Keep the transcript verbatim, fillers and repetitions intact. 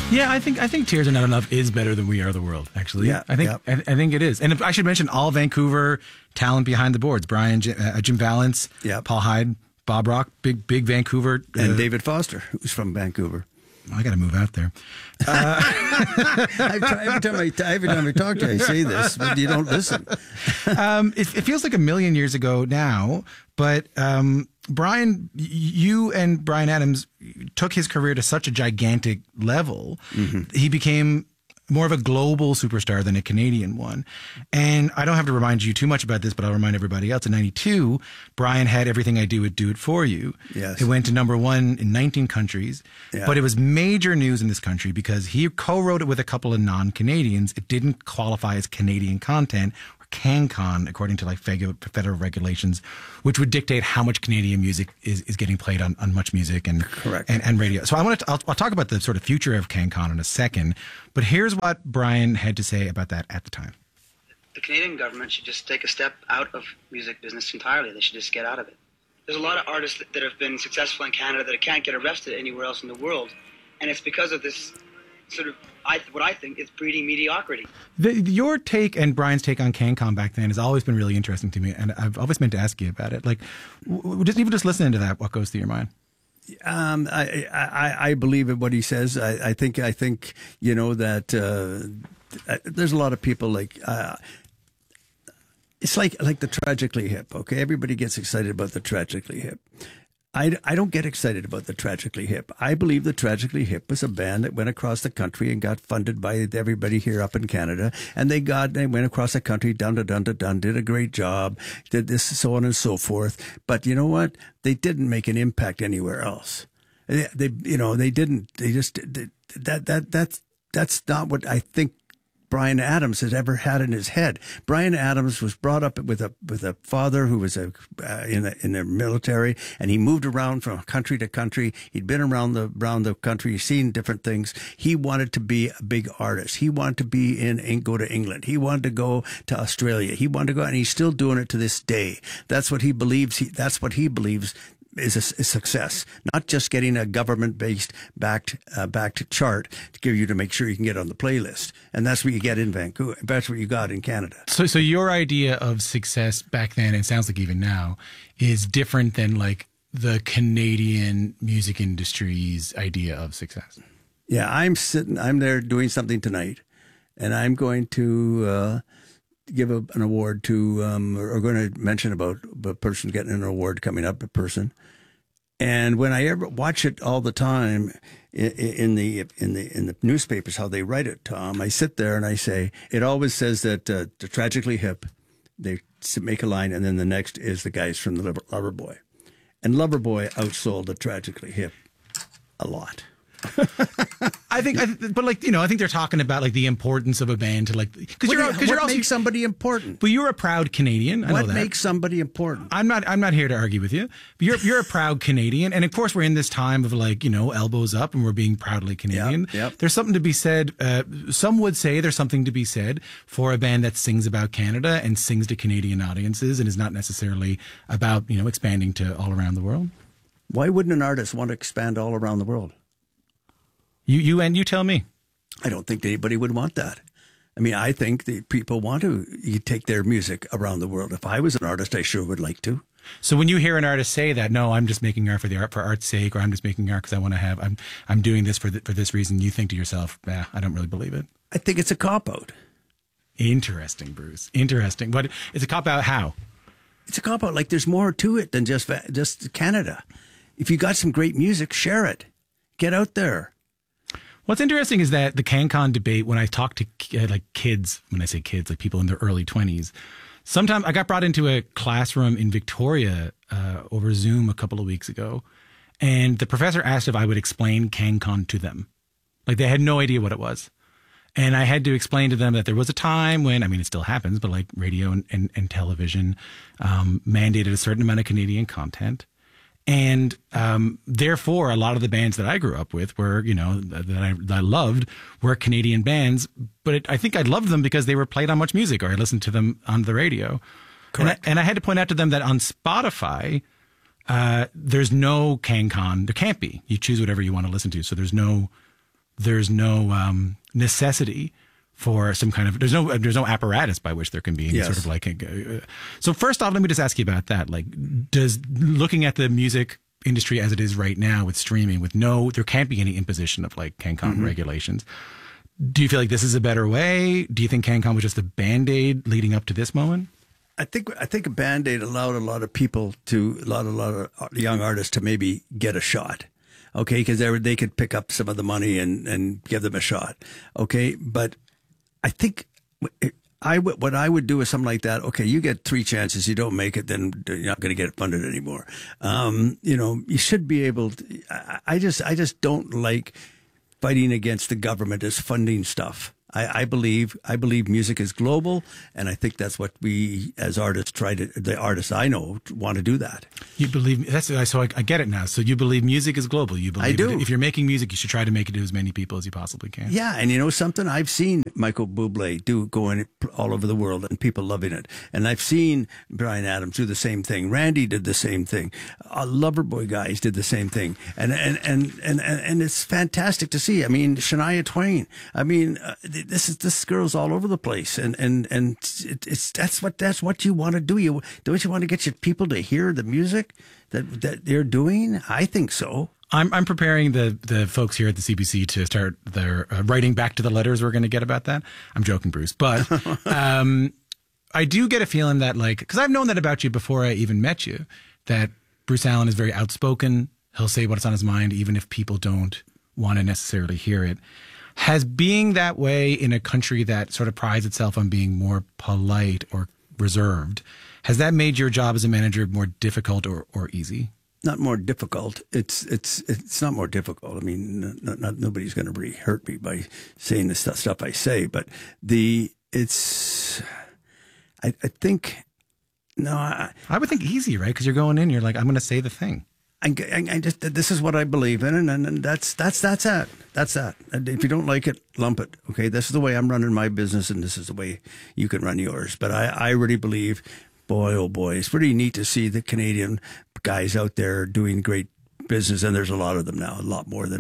Yeah, I think I think Tears Are Not Enough is better than We Are the World. Actually, Yeah, I think yeah. I, I think it is. And if, I should mention all Vancouver talent behind the boards: Brian, Jim, uh, Jim Valance, Yeah. Paul Hyde, Bob Rock, big big Vancouver, uh, And David Foster, who's from Vancouver. I got to move out there. I try, every time I every time I talk to you, I say this, but you don't listen. Um, it, it feels like a million years ago now, but um, Brian, y- you and Brian Adams took his career to such a gigantic level. Mm-hmm. He became more of a global superstar than a Canadian one. And I don't have to remind you too much about this, but I'll remind everybody else. In ninety-two, Brian had Everything I Do Would Do It For You. Yes. It went to number one in nineteen countries, Yeah. but it was major news in this country because he co-wrote it with a couple of non-Canadians. It didn't qualify as Canadian content, or CanCon, according to like federal federal regulations, which would dictate how much Canadian music is, is getting played on, on Much Music and, Correct. and and radio. So I want to I'll, I'll talk about the sort of future of CanCon in a second, but here's what Brian had to say about that at the time. The Canadian government should just take a step out of music business entirely. They should just get out of it. There's a lot of artists that, that have been successful in Canada that can't get arrested anywhere else in the world, and it's because of this sort of I, what I think is breeding mediocrity. The, your take and Brian's take on CanCon back then has always been really interesting to me, and I've always meant to ask you about it. Like, w- w- just even just listening to that, what goes through your mind? Um, I, I I believe in what he says. I, I think I think you know that uh, there's a lot of people like. Uh, It's like like the Tragically Hip, okay? Everybody gets excited about the Tragically Hip. I, I don't get excited about the Tragically Hip. I believe the Tragically Hip was a band that went across the country and got funded by everybody here up in Canada. And they got, they went across the country, dun, dun, dun, dun, dun, did a great job, did this, so on and so forth. But you know what? They didn't make an impact anywhere else. They, they you know, they didn't, they just, they, that, that, that's, that's not what I think Brian Adams has ever had in his head. Brian Adams was brought up with a with a father who was a uh, in the in the military, and he moved around from country to country. He'd been around the around the country, seen different things. He wanted to be a big artist. He wanted to be in and go to England. He wanted to go to Australia. He wanted to go, and he's still doing it to this day. That's what he believes. He that's what he believes is a, a success, not just getting a government-based backed uh, backed chart to give you to make sure you can get on the playlist, and that's what you get in Vancouver. That's what you got in Canada. So, so your idea of success back then, and it sounds like even now, is different than like the Canadian music industry's idea of success. Yeah, I'm sitting. I'm there doing something tonight, and I'm going to uh, give a, an award to, um, or going to mention about a person getting an award coming up, a person. And when I ever watch it all the time in, in the in the in the newspapers, how they write it, Tom, I sit there and I say, it always says that uh, the Tragically Hip, they make a line, and then the next is the guys from the Loverboy, and Loverboy outsold the Tragically Hip a lot. I think, I, but like you know, I think they're talking about like the importance of a band to like because you're What because you're also makes somebody important? but you're a proud Canadian. I What know that. makes somebody important? I'm not. I'm not here to argue with you. But you're you're a proud Canadian, and of course we're in this time of like you know elbows up, and we're being proudly Canadian. Yep, yep. There's something to be said. Uh, some would say there's something to be said for a band that sings about Canada and sings to Canadian audiences, and is not necessarily about you know expanding to all around the world. Why wouldn't an artist want to expand all around the world? You you and you tell me. I don't think anybody would want that. I mean, I think that people want to you take their music around the world. If I was an artist, I sure would like to. So when you hear an artist say that, no, I'm just making art for the art for art's sake, or I'm just making art because I want to have, I'm I'm doing this for th- for this reason, you think to yourself, nah, I don't really believe it. I think it's a cop-out. Interesting, Bruce. Interesting. But it's a cop out. How? It's a cop-out. Like there's more to it than just just Canada. If you got some great music, share it. Get out there. What's interesting is that the CanCon debate, when I talk to uh, like kids, when I say kids, like people in their early twenties, sometimes I got brought into a classroom in Victoria uh, over Zoom a couple of weeks ago, and the professor asked if I would explain CanCon to them. Like they had no idea what it was. And I had to explain to them that there was a time when, I mean, it still happens, but like radio and, and, and television um, mandated a certain amount of Canadian content. And um, therefore, a lot of the bands that I grew up with were, you know, that I, that I loved were Canadian bands. But it, I think I loved them because they were played on Much Music, or I listened to them on the radio. Correct. And I, and I had to point out to them that on Spotify, uh, there's no CanCon. There can't be. You choose whatever you want to listen to. So there's no there's no um, necessity for some kind of, there's no there's no apparatus by which there can be any Yes. sort of like, uh, so first off, let me just ask you about that. Like, does looking at the music industry as it is right now with streaming, with no, there can't be any imposition of like CanCon Mm-hmm. regulations. Do you feel like this is a better way? Do you think CanCon was just a Band-Aid leading up to this moment? I think I think a Band-Aid allowed a lot of people to, a lot, a lot of young artists to maybe get a shot. Okay, because they, were- they could pick up some of the money and, and give them a shot. Okay, but I think I would, what I would do is something like that. Okay, you get three chances. You don't make it, then you're not going to get funded anymore. Um, you know, you should be able to, I, I just, I just don't like fighting against the government as funding stuff. I, I believe I believe music is global, and I think that's what we as artists try to. The artists I know want to do that. You believe that's so I, I get it now. So you believe music is global. You believe I do. that if you're making music, you should try to make it to as many people as you possibly can. Yeah, and you know something? I've seen Michael Bublé do going all over the world, and people loving it. And I've seen Bryan Adams do the same thing. Randy did the same thing. Uh, Loverboy guys did the same thing. And and and and and, and it's fantastic to see. I mean, Shania Twain. I mean, uh, this is this girl's all over the place, and and and it, it's that's what that's what you want to do. You don't you want to get your people to hear the music that that they're doing? I think so. I'm I'm preparing the the folks here at the C B C to start their uh, writing back to the letters we're going to get about that. I'm joking, Bruce, but um, I do get a feeling that like because I've known that about you before I even met you, that Bruce Allen is very outspoken. He'll say what's on his mind, even if people don't want to necessarily hear it. Has being that way in a country that sort of prides itself on being more polite or reserved, has that made your job as a manager more difficult or, or easy? Not more difficult. It's it's it's not more difficult. I mean, not, not, nobody's going to really hurt me by saying the stuff, stuff I say. But the it's, I, I think, no, I, I would think easy, right? Because you're going in, you're like, I'm going to say the thing. I, I, I just this is what I believe in, and, and that's that's that's that. That's that. And if you don't like it, lump it. Okay, this is the way I'm running my business, and this is the way you can run yours. But I, I really believe, boy, oh boy, it's pretty neat to see the Canadian guys out there doing great business, and there's a lot of them now, a lot more than